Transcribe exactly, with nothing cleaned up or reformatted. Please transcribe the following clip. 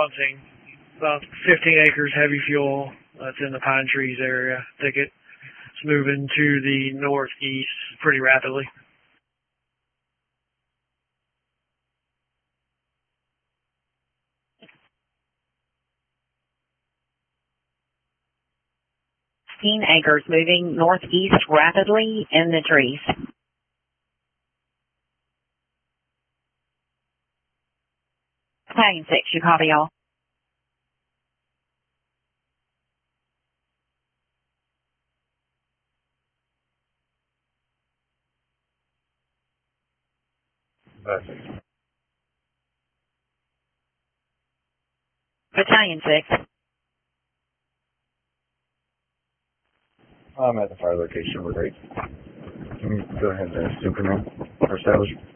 fronting. About fifteen acres heavy fuel. That's in the Pine Trees area. I think it's moving to the northeast pretty rapidly. fifteen acres moving northeast rapidly in the trees. Battalion six, you copy all. Perfect. Battalion six. I'm at the fire location. We're great. Can you go ahead and uh, Superman or establish?